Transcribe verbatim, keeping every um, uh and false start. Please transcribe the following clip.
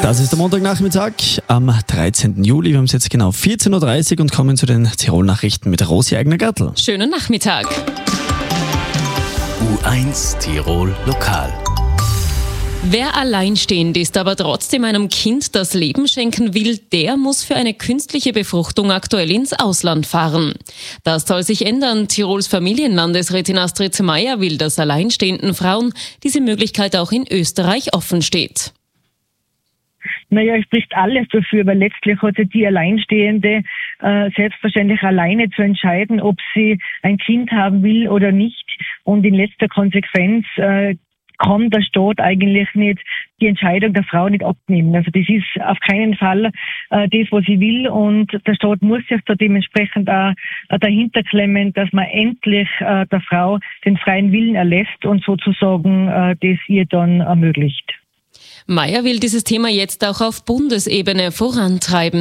Das ist der Montagnachmittag am dreizehnten Juli. Wir haben es jetzt genau vierzehn Uhr dreißig und kommen zu den Tirol-Nachrichten mit Rosi Eigner-Gertl. Schönen Nachmittag. U eins Tirol Lokal. Wer alleinstehend ist, aber trotzdem einem Kind das Leben schenken will, der muss für eine künstliche Befruchtung aktuell ins Ausland fahren. Das soll sich ändern. Tirols Familienlandesrätin Astrid Meier will, dass alleinstehenden Frauen diese Möglichkeit auch in Österreich offen steht. Naja, es spricht alles dafür, weil letztlich hat ja die Alleinstehende äh, selbstverständlich alleine zu entscheiden, ob sie ein Kind haben will oder nicht. Und in letzter Konsequenz äh, kann der Staat eigentlich nicht die Entscheidung der Frau nicht abnehmen. Also das ist auf keinen Fall äh, das, was sie will. Und der Staat muss sich da dementsprechend auch äh, dahinter klemmen, dass man endlich äh, der Frau den freien Willen erlässt und sozusagen äh, das ihr dann ermöglicht. Meier will dieses Thema jetzt auch auf Bundesebene vorantreiben.